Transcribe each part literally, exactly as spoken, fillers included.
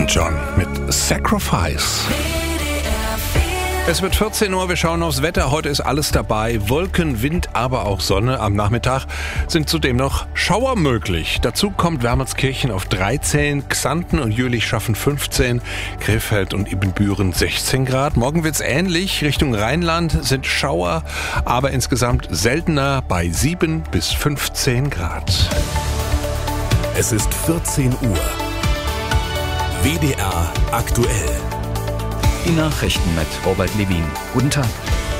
John mit Sacrifice. Es wird vierzehn Uhr, wir schauen aufs Wetter. Heute ist alles dabei. Wolken, Wind, aber auch Sonne. Am Nachmittag sind zudem noch Schauer möglich. Dazu kommt Wermelskirchen auf dreizehn, Xanten und Jülich schaffen fünfzehn, Krefeld und Ibbenbüren sechzehn Grad. Morgen wird's ähnlich. Richtung Rheinland sind Schauer, aber insgesamt seltener bei sieben bis fünfzehn Grad. Es ist vierzehn Uhr. W D R aktuell. Die Nachrichten mit Robert Levin. Guten Tag.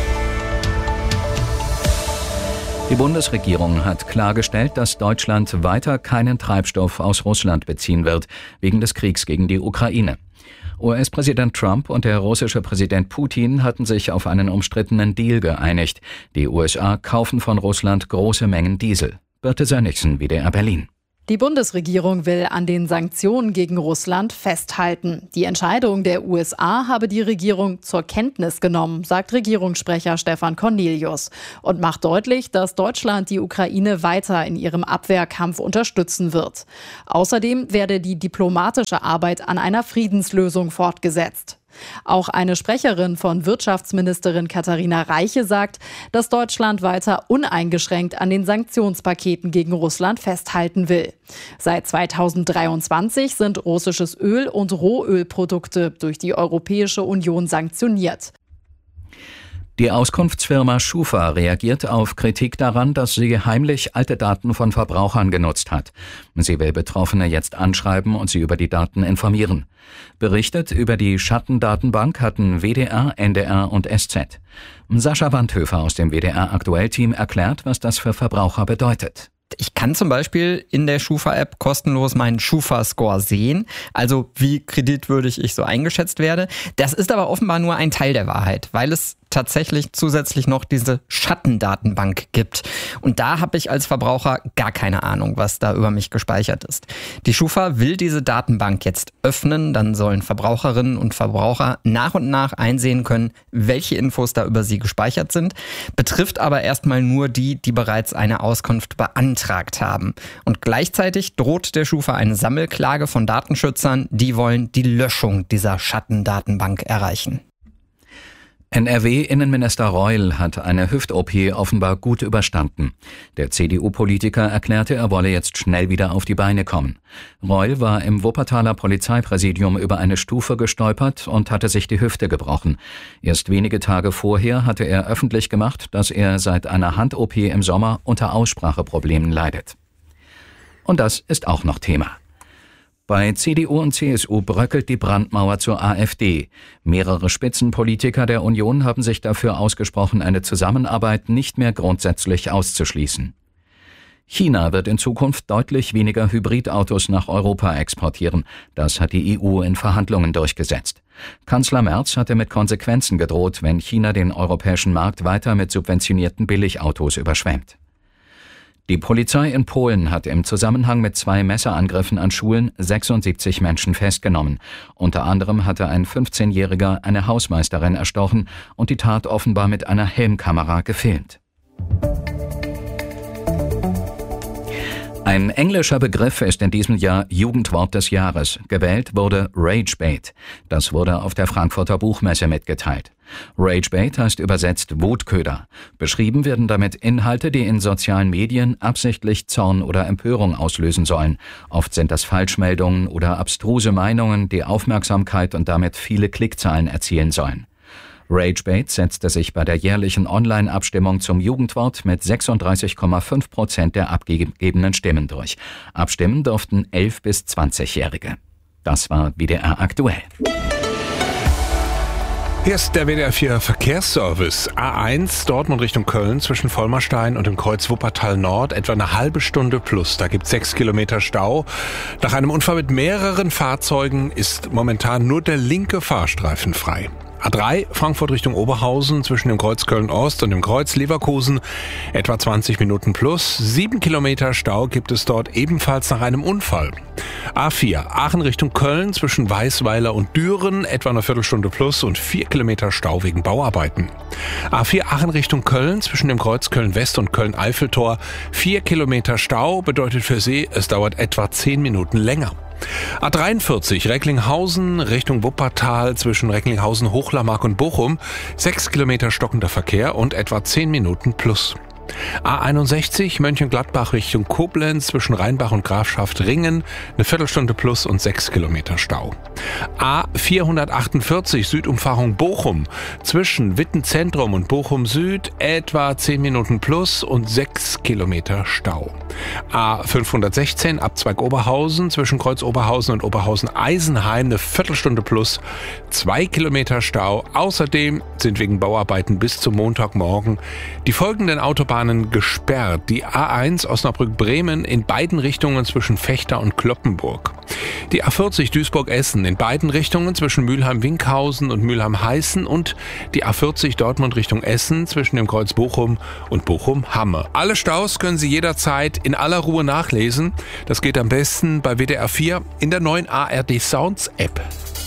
Die Bundesregierung hat klargestellt, dass Deutschland weiter keinen Treibstoff aus Russland beziehen wird, wegen des Kriegs gegen die Ukraine. U S-Präsident Trump und der russische Präsident Putin hatten sich auf einen umstrittenen Deal geeinigt. Die U S A kaufen von Russland große Mengen Diesel. Birte Sönnigsen, W D R Berlin. Die Bundesregierung will an den Sanktionen gegen Russland festhalten. Die Entscheidung der U S A habe die Regierung zur Kenntnis genommen, sagt Regierungssprecher Stefan Cornelius und macht deutlich, dass Deutschland die Ukraine weiter in ihrem Abwehrkampf unterstützen wird. Außerdem werde die diplomatische Arbeit an einer Friedenslösung fortgesetzt. Auch eine Sprecherin von Wirtschaftsministerin Katharina Reiche sagt, dass Deutschland weiter uneingeschränkt an den Sanktionspaketen gegen Russland festhalten will. Seit zweitausenddreiundzwanzig sind russisches Öl und Rohölprodukte durch die Europäische Union sanktioniert. Die Auskunftsfirma Schufa reagiert auf Kritik daran, dass sie heimlich alte Daten von Verbrauchern genutzt hat. Sie will Betroffene jetzt anschreiben und sie über die Daten informieren. Berichtet über die Schattendatenbank hatten W D R, N D R und S Z. Sascha Wandhöfer aus dem W D R Aktuell-Team erklärt, was das für Verbraucher bedeutet. Ich kann zum Beispiel in der Schufa-App kostenlos meinen Schufa-Score sehen, also wie kreditwürdig ich so eingeschätzt werde. Das ist aber offenbar nur ein Teil der Wahrheit, weil es tatsächlich zusätzlich noch diese Schattendatenbank gibt. Und da habe ich als Verbraucher gar keine Ahnung, was da über mich gespeichert ist. Die Schufa will diese Datenbank jetzt öffnen, dann sollen Verbraucherinnen und Verbraucher nach und nach einsehen können, welche Infos da über sie gespeichert sind, betrifft aber erstmal nur die, die bereits eine Auskunft beantragt haben. Und gleichzeitig droht der Schufa eine Sammelklage von Datenschützern, die wollen die Löschung dieser Schattendatenbank erreichen. N R W-Innenminister Reul hat eine Hüft-O P offenbar gut überstanden. Der C D U-Politiker erklärte, er wolle jetzt schnell wieder auf die Beine kommen. Reul war im Wuppertaler Polizeipräsidium über eine Stufe gestolpert und hatte sich die Hüfte gebrochen. Erst wenige Tage vorher hatte er öffentlich gemacht, dass er seit einer Hand-O P im Sommer unter Ausspracheproblemen leidet. Und das ist auch noch Thema. Bei C D U und C S U bröckelt die Brandmauer zur AfD. Mehrere Spitzenpolitiker der Union haben sich dafür ausgesprochen, eine Zusammenarbeit nicht mehr grundsätzlich auszuschließen. China wird in Zukunft deutlich weniger Hybridautos nach Europa exportieren. Das hat die E U in Verhandlungen durchgesetzt. Kanzler Merz hatte mit Konsequenzen gedroht, wenn China den europäischen Markt weiter mit subventionierten Billigautos überschwemmt. Die Polizei in Polen hat im Zusammenhang mit zwei Messerangriffen an Schulen sechsundsiebzig Menschen festgenommen. Unter anderem hatte ein fünfzehnjähriger eine Hausmeisterin erstochen und die Tat offenbar mit einer Helmkamera gefilmt. Ein englischer Begriff ist in diesem Jahr Jugendwort des Jahres. Gewählt wurde Ragebait. Das wurde auf der Frankfurter Buchmesse mitgeteilt. Ragebait heißt übersetzt Wutköder. Beschrieben werden damit Inhalte, die in sozialen Medien absichtlich Zorn oder Empörung auslösen sollen. Oft sind das Falschmeldungen oder abstruse Meinungen, die Aufmerksamkeit und damit viele Klickzahlen erzielen sollen. Ragebait setzte sich bei der jährlichen Online-Abstimmung zum Jugendwort mit sechsunddreißig Komma fünf Prozent der abgegebenen Stimmen durch. Abstimmen durften elf- bis zwanzigjährige. Das war W D R aktuell. Hier ist der W D R vier Verkehrsservice. A eins Dortmund Richtung Köln zwischen Vollmerstein und dem Kreuz Wuppertal Nord etwa eine halbe Stunde plus. Da gibt es sechs Kilometer Stau. Nach einem Unfall mit mehreren Fahrzeugen ist momentan nur der linke Fahrstreifen frei. A drei Frankfurt Richtung Oberhausen zwischen dem Kreuz Köln-Ost und dem Kreuz Leverkusen etwa zwanzig Minuten plus. Sieben Kilometer Stau gibt es dort ebenfalls nach einem Unfall. A vier Aachen Richtung Köln zwischen Weißweiler und Düren etwa eine Viertelstunde plus und vier Kilometer Stau wegen Bauarbeiten. A vier Aachen Richtung Köln zwischen dem Kreuz Köln-West und Köln-Eiffeltor vier Kilometer Stau bedeutet für Sie, es dauert etwa zehn Minuten länger. A dreiundvierzig Recklinghausen Richtung Wuppertal zwischen Recklinghausen, Hochlarmark und Bochum. Sechs Kilometer stockender Verkehr und etwa zehn Minuten plus. A einundsechzig Mönchengladbach Richtung Koblenz zwischen Rheinbach und Grafschaft Ringen, eine Viertelstunde plus und sechs Kilometer Stau. A vierhundertachtundvierzig Südumfahrung Bochum zwischen Witten-Zentrum und Bochum Süd, etwa zehn Minuten plus und sechs Kilometer Stau. A fünfhundertsechzehn Abzweig Oberhausen zwischen Kreuz Oberhausen und Oberhausen-Eisenheim, eine Viertelstunde plus, zwei Kilometer Stau. Außerdem sind wegen Bauarbeiten bis zum Montagmorgen die folgenden Autobahnen gesperrt. Die A eins Osnabrück-Bremen in beiden Richtungen zwischen Vechta und Cloppenburg. Die A vierzig Duisburg-Essen in beiden Richtungen zwischen Mülheim-Winkhausen und Mülheim-Heißen und die A vierzig Dortmund Richtung Essen zwischen dem Kreuz Bochum und Bochum-Hamme. Alle Staus können Sie jederzeit in aller Ruhe nachlesen. Das geht am besten bei W D R vier in der neuen A R D Sounds App.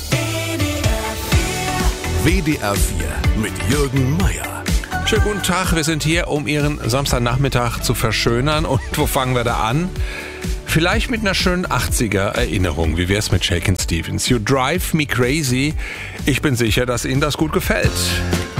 W D R vier mit Jürgen Meier. Schönen guten Tag, wir sind hier, um Ihren Samstagnachmittag zu verschönern. Und wo fangen wir da an? Vielleicht mit einer schönen achtziger-Erinnerung. Wie wär's mit Shakin' Stevens? You drive me crazy. Ich bin sicher, dass Ihnen das gut gefällt.